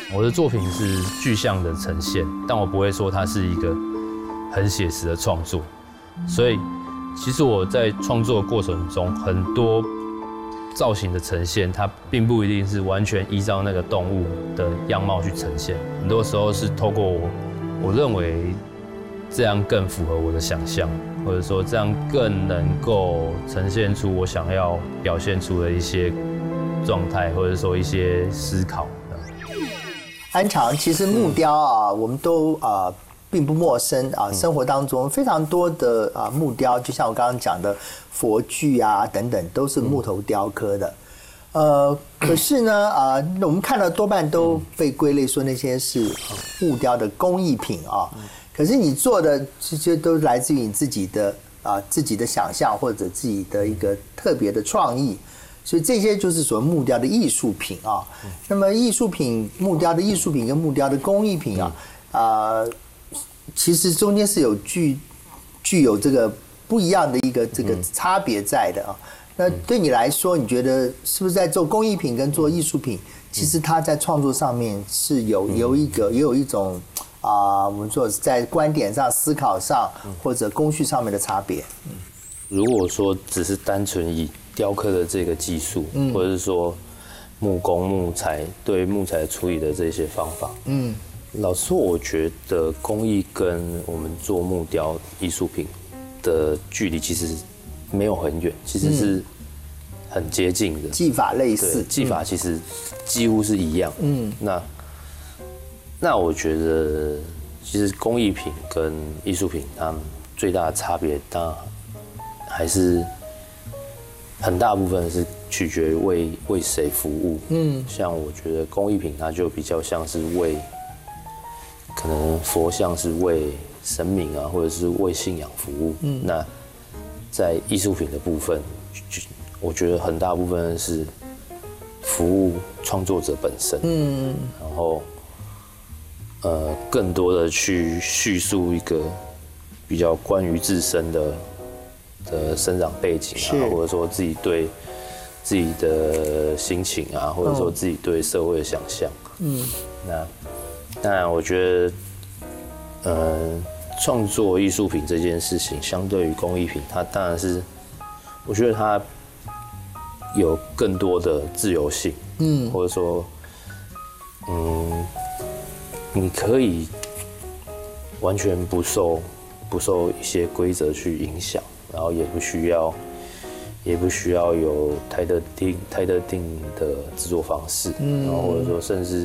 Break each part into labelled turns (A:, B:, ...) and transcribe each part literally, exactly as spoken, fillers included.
A: 我的作品是具象的呈现，但我不会说它是一个很写实的创作。所以，其实我在创作的过程中，很多造型的呈现，它并不一定是完全依照那个动物的样貌去呈现。很多时候是透过我，我认为这样更符合我的想象，或者说这样更能够呈现出我想要表现出的一些状态，或者说一些思考。
B: 安常，其实木雕啊，我们都啊并不陌生啊，生活当中非常多的啊木雕，就像我刚刚讲的佛具啊等等，都是木头雕刻的。呃，可是呢啊，我们看到多半都被归类说那些是木雕的工艺品啊。可是你做的这些都来自于你自己的啊自己的想象或者自己的一个特别的创意。所以这些就是所谓木雕的艺术品啊。那么艺术品、木雕的艺术品跟木雕的工艺品啊，啊、呃，其实中间是有具具有这个不一样的一个这个差别在的啊。那对你来说，你觉得是不是在做工艺品跟做艺术品，其实它在创作上面是有有一个也有一种啊、呃，我们说在观点上、思考上或者工序上面的差别？
A: 如果说只是单纯以雕刻的这个技术，嗯、或者是说木工、木材对木材处理的这些方法，嗯，老实说，我觉得工艺跟我们做木雕艺术品的距离其实没有很远，其实是很接近的，
B: 技法类似，
A: 技法其实几乎是一样。嗯，那那我觉得其实工艺品跟艺术品它们最大的差别，当然还是。很大部分是取决于为为谁服务，嗯，像我觉得工艺品它就比较像是为，可能佛像是为神明啊，或者是为信仰服务，嗯，那在艺术品的部分，我觉得很大部分是服务创作者本身，嗯，然后呃更多的去叙述一个比较关于自身的。的生长背景啊，或者说自己对自己的心情啊，或者说自己对社会的想象。嗯，那当然，我觉得，呃，创作艺术品这件事情，相对于工艺品，它当然是，我觉得它有更多的自由性。嗯，或者说，嗯，你可以完全不受不受一些规则去影响。然后也不需要，也不需要有太特定、太特定的制作方式，嗯，然后或者说甚至，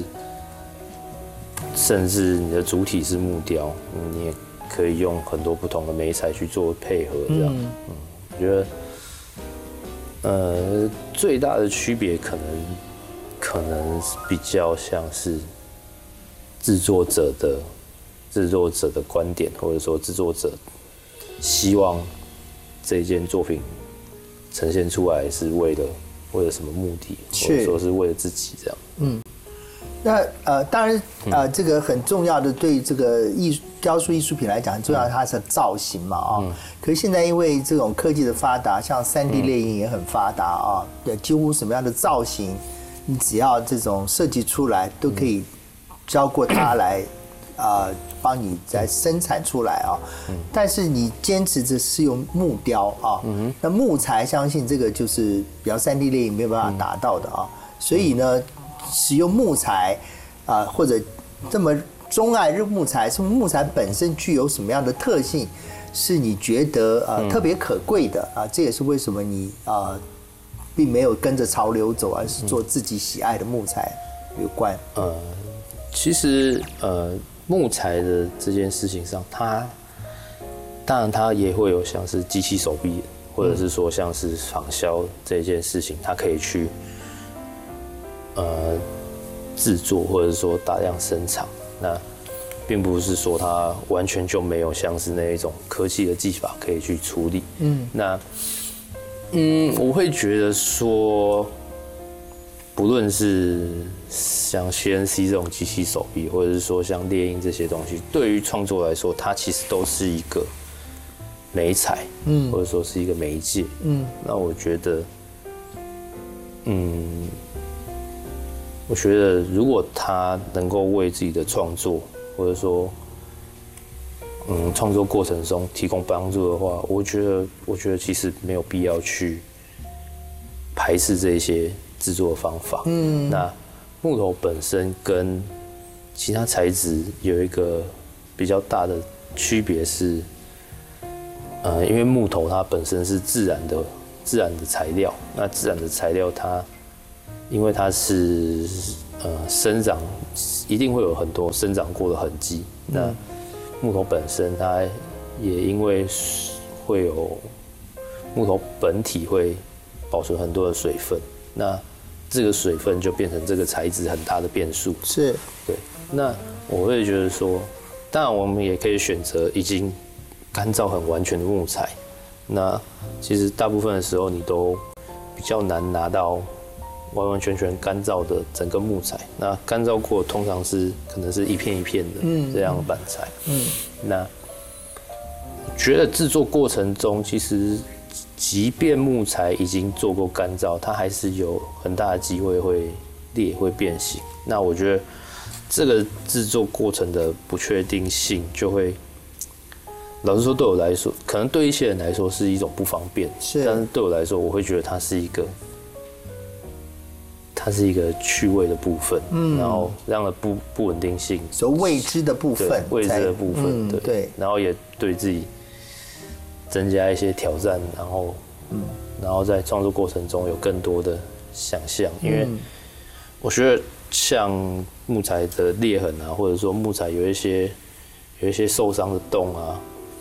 A: 甚至你的主体是木雕，你也可以用很多不同的媒材去做配合，这样，嗯，嗯我觉得，呃，最大的区别可能，可能比较像是制作者的制作者的观点，或者说制作者希望。这件作品呈现出来是为了为了什么目的，或者说是为了自己这样。嗯，
B: 那呃，当然呃，这个很重要的对这个艺雕塑艺术品来讲，很重要它是造型嘛啊。嗯、可是现在因为这种科技的发达，像三 D 列印也很发达啊，对，几乎什么样的造型，你只要这种设计出来，都可以交过它来。啊、呃，帮你再生产出来啊，嗯、但是你坚持着是用木雕啊，嗯、那木材相信这个就是比较三 D 列印没有办法达到的啊，嗯、所以呢，使用木材啊、呃、或者这么钟爱日木材，是木材本身具有什么样的特性，是你觉得呃、嗯、特别可贵的啊？这也是为什么你啊、呃、并没有跟着潮流走，而是做自己喜爱的木材有关。
A: 呃，其实呃。木材的这件事情上，它当然它也会有像是机器手臂，或者是说像是仿销这件事情，它可以去呃制作，或者是说大量生产。那并不是说它完全就没有像是那一种科技的技法可以去处理。嗯，那嗯，我会觉得说。不论是像 C N C 这种机器手臂，或者是说像列印这些东西，对于创作来说，它其实都是一个媒材，嗯，或者说是一个媒介，嗯。那我觉得，嗯， 我觉得如果他能够为自己的创作，或者说，嗯，创作过程中提供帮助的话，我觉得，我觉得其实没有必要去排斥这些制作的方法。嗯，那木头本身跟其他材质有一个比较大的区别是，呃，因为木头它本身是自然的自然的材料，那自然的材料它因为它是呃生长，一定会有很多生长过的痕迹。那木头本身它也因为会有木头本体会保存很多的水分，那这个水分就变成这个材质很大的变数。
B: 是，
A: 对。那我会觉得说，当然我们也可以选择已经干燥很完全的木材。那其实大部分的时候你都比较难拿到完完全全干燥的整个木材。那干燥过通常是可能是一片一片的这样的板材。嗯，那觉得制作过程中，其实即便木材已经做过干燥，它还是有很大的机会会裂、会变形。那我觉得这个制作过程的不确定性，就会老实说，对我来说，可能对一些人来说是一种不方便，是，但是对我来说，我会觉得它是一个，它是一个趣味的部分，嗯，然后让了不不稳定性，
B: 所谓未知的部分，
A: 未知的部分，嗯、对对，然后也对自己增加一些挑战，然后，嗯，然后在创作过程中有更多的想象，因为我觉得像木材的裂痕啊，或者说木材有一些有一些受伤的洞啊。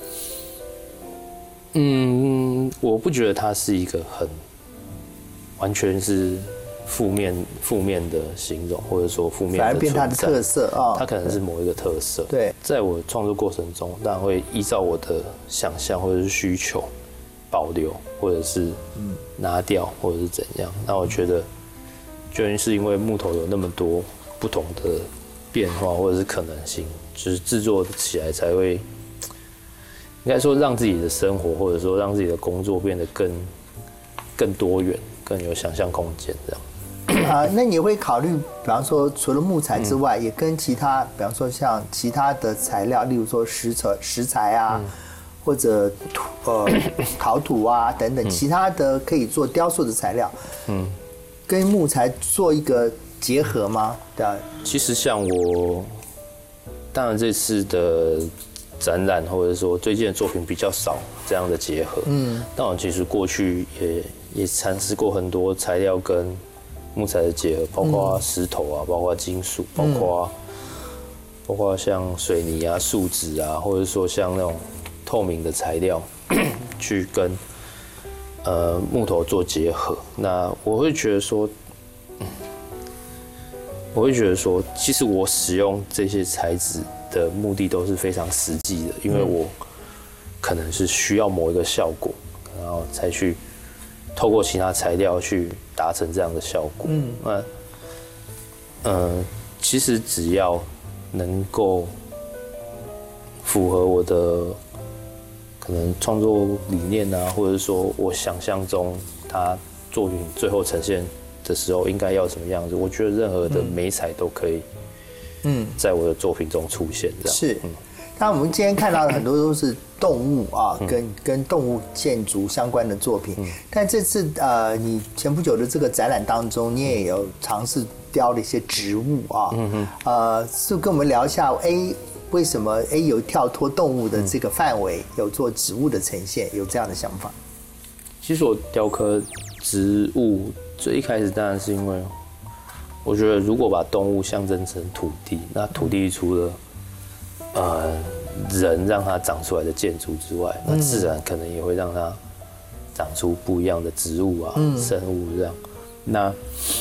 A: 嗯，我不觉得它是一个很完全是负面负面的形容，或者说负面的存在，
B: 反而变它的特色啊，
A: 它可能是某一个特色。
B: 对，
A: 在我创作过程中，当然会依照我的想象或者是需求保留，或者是拿掉，或者是怎样。那我觉得，就是因为木头有那么多不同的变化或者是可能性，就是制作起来才会。应该说，让自己的生活或者说让自己的工作变得更更多元、更有想象空间，这样。
B: 啊，那你会考虑，比方说，除了木材之外，嗯、也跟其他，比方说像其他的材料，例如说石材、石材啊，嗯、或者土呃陶土啊等等，其他的可以做雕塑的材料，嗯，跟木材做一个结合吗？对。
A: 其实像我，当然这次的展览或者说最近的作品比较少这样的结合，嗯，但我其实过去也也尝试过很多材料跟木材的结合，包括石头啊，包括金属，包括、嗯、包括像水泥啊、树脂啊，或者说像那种透明的材料，去跟呃木头做结合。那我会觉得说，嗯、我会觉得说，其实我使用这些材质的目的都是非常实际的，因为我可能是需要某一个效果，然后才去透过其他材料去达成这样的效果。嗯，那，呃，其实只要能够符合我的可能创作理念啊，或者说我想象中他作品最后呈现的时候应该要什么样子，我觉得任何的媒材都可以。嗯，在我的作品中出现这样
B: 是。嗯，那我们今天看到的很多都是动物啊，嗯、跟跟动物建筑相关的作品。嗯、但这次呃，你前不久的这个展览当中，你也有尝试雕了一些植物啊。嗯哼。呃，就跟我们聊一下，哎，为什么哎有跳脱动物的这个范围，嗯、有做植物的呈现，有这样的想法？
A: 其实我雕刻植物最一开始当然是因为。我觉得，如果把动物象征成土地，那土地除了呃人让它长出来的建筑之外，那自然可能也会让它长出不一样的植物啊、嗯、生物这样。那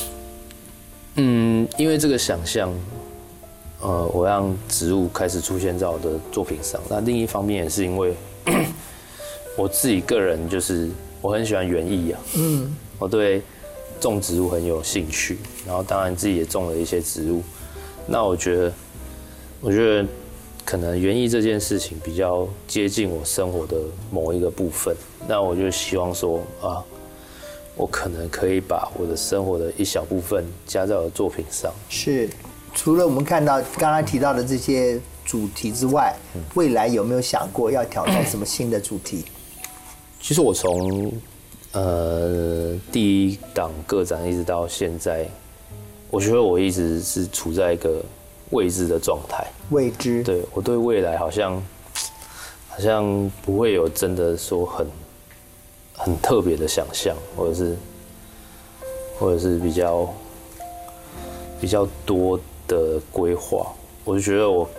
A: 嗯，因为这个想象，呃，我让植物开始出现在我的作品上。那另一方面也是因为我自己个人就是我很喜欢园艺啊，嗯，我对。种植物很有兴趣，然后当然自己也种了一些植物。那我觉得，我觉得可能园艺这件事情比较接近我生活的某一个部分。那我就希望说啊， 我可能可以把我的生活的一小部分加在我的作品上。
B: 是，除了我们看到刚刚提到的这些主题之外，未来有没有想过要挑战什么新的主题？
A: 其实我从呃第一档个展一直到现在，我觉得我一直是处在一个未知的状态。
B: 未知。
A: 对，我对未来好像好像不会有真的说很很特别的想象，或者是或者是比较比较多的规划。我就觉得我